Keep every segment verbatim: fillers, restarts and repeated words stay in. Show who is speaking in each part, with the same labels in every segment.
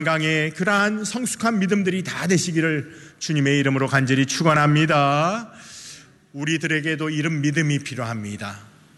Speaker 1: 강의 그러한 성숙한 믿음들이 다 되시기를 주님의 이름으로 간절히 축원합니다. 우리들에게도 이런 믿음이 필요합니다.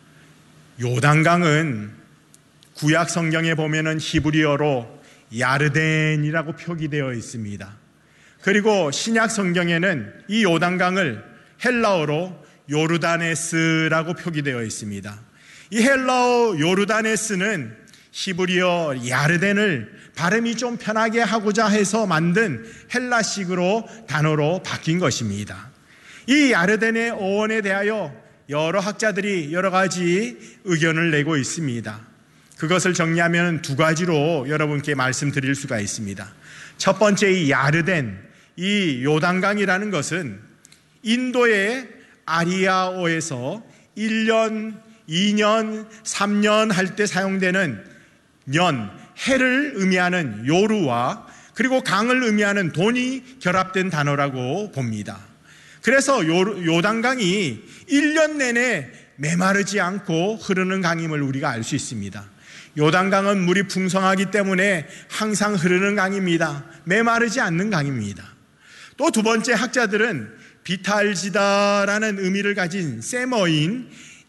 Speaker 1: 요단강은 구약 성경에 보면은 히브리어로 야르덴이라고 표기되어 있습니다. 그리고 신약 성경에는 이 요단강을 헬라어로 요르다네스라고 표기되어 있습니다. 이 헬라어 요르다네스는 히브리어 야르덴을 발음이 좀 편하게 하고자 해서 만든 헬라식으로 단어로 바뀐 것입니다. 이 야르덴의 어원에 대하여 여러 학자들이 여러 가지 의견을 내고 있습니다. 그것을 정리하면 두 가지로 여러분께 말씀드릴 수가 있습니다. 첫 번째, 이 야르덴, 이 요단강이라는 것은 인도의 아리아어에서 일 년, 이 년, 삼 년 할 때 사용되는 년, 해를 의미하는 요루와 그리고 강을 의미하는 돈이 결합된 단어라고 봅니다. 그래서 요, 요단강이 일 년 내내 메마르지 않고 흐르는 강임을 우리가 알 수 있습니다. 요단강은 물이 풍성하기 때문에 항상 흐르는 강입니다. 메마르지 않는 강입니다. 또 두 번째, 학자들은 비탈지다라는 의미를 가진 세머인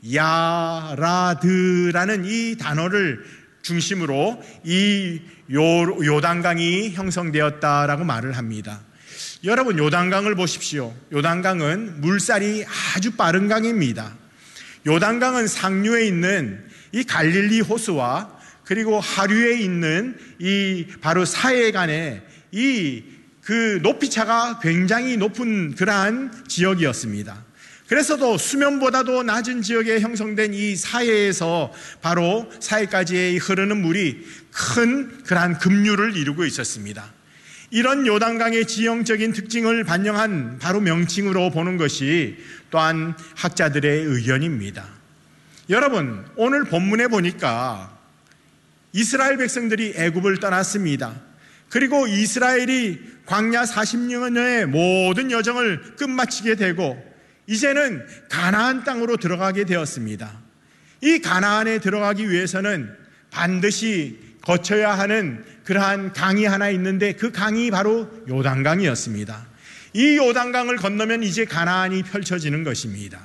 Speaker 1: 야라드라는 이 단어를 중심으로 이 요, 요단강이 형성되었다라고 말을 합니다. 여러분, 요단강을 보십시오. 요단강은 물살이 아주 빠른 강입니다. 요단강은 상류에 있는 이 갈릴리 호수와 그리고 하류에 있는 이 바로 사해 간에 이 그 높이차가 굉장히 높은 그러한 지역이었습니다. 그래서도 수면보다도 낮은 지역에 형성된 이 사해에서 바로 사해까지 흐르는 물이 큰 그러한 급류를 이루고 있었습니다. 이런 요단강의 지형적인 특징을 반영한 바로 명칭으로 보는 것이 또한 학자들의 의견입니다. 여러분, 오늘 본문에 보니까 이스라엘 백성들이 애굽을 떠났습니다. 그리고 이스라엘이 광야 사십 년의 모든 여정을 끝마치게 되고 이제는 가나안 땅으로 들어가게 되었습니다. 이 가나안에 들어가기 위해서는 반드시 거쳐야 하는 그러한 강이 하나 있는데 그 강이 바로 요단강이었습니다. 이 요단강을 건너면 이제 가나안이 펼쳐지는 것입니다.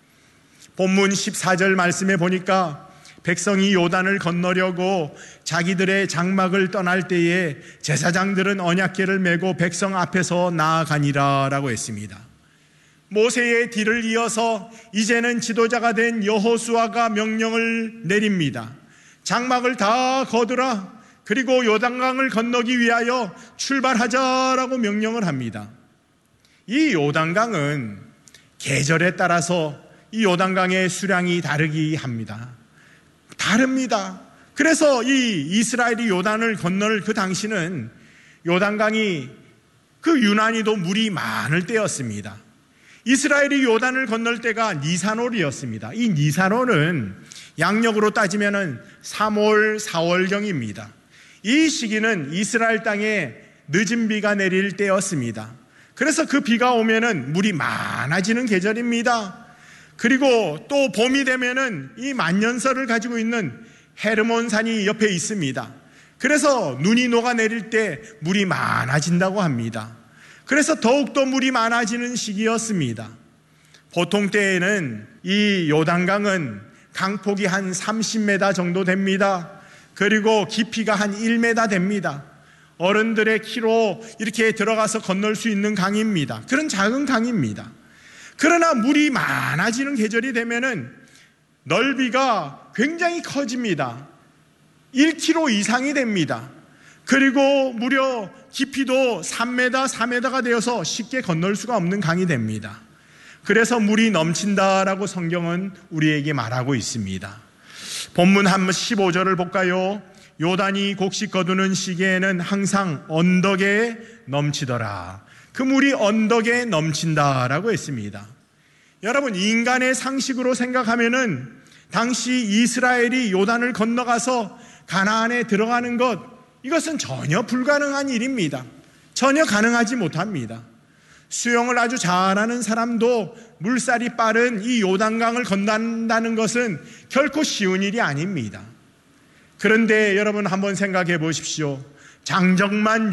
Speaker 1: 본문 십사 절 말씀에 보니까 백성이 요단을 건너려고 자기들의 장막을 떠날 때에 제사장들은 언약궤를 메고 백성 앞에서 나아가니라 라고 했습니다. 모세의 뒤를 이어서 이제는 지도자가 된 여호수아가 명령을 내립니다. 장막을 다 거두라, 그리고 요단강을 건너기 위하여 출발하자라고 명령을 합니다. 이 요단강은 계절에 따라서 이 요단강의 수량이 다르기 합니다. 다릅니다. 그래서 이 이스라엘이 요단을 건널 그 당시는 요단강이 그 유난히도 물이 많을 때였습니다. 이스라엘이 요단을 건널 때가 니산월이었습니다. 이 니산월은 양력으로 따지면 삼월, 사월경입니다. 이 시기는 이스라엘 땅에 늦은 비가 내릴 때였습니다. 그래서 그 비가 오면은 물이 많아지는 계절입니다. 그리고 또 봄이 되면은 이 만년설을 가지고 있는 헤르몬산이 옆에 있습니다. 그래서 눈이 녹아내릴 때 물이 많아진다고 합니다. 그래서 더욱더 물이 많아지는 시기였습니다. 보통 때에는 이 요단강은 강폭이 한 삼십 미터 정도 됩니다. 그리고 깊이가 한 일 미터 됩니다. 어른들의 키로 이렇게 들어가서 건널 수 있는 강입니다. 그런 작은 강입니다. 그러나 물이 많아지는 계절이 되면은 넓이가 굉장히 커집니다. 일 킬로미터 이상이 됩니다. 그리고 무려 깊이도 삼 미터, 사 미터가 되어서 쉽게 건널 수가 없는 강이 됩니다. 그래서 물이 넘친다라고 성경은 우리에게 말하고 있습니다. 본문 한 십오 절을 볼까요? 요단이 곡식 거두는 시기에는 항상 언덕에 넘치더라. 그 물이 언덕에 넘친다라고 했습니다. 여러분, 인간의 상식으로 생각하면은 당시 이스라엘이 요단을 건너가서 가나안에 들어가는 것, 이것은 전혀 불가능한 일입니다. 전혀 가능하지 못합니다. 수영을 아주 잘하는 사람도 물살이 빠른 이 요단강을 건넌다는 것은 결코 쉬운 일이 아닙니다. 그런데 여러분 한번 생각해 보십시오. 장정만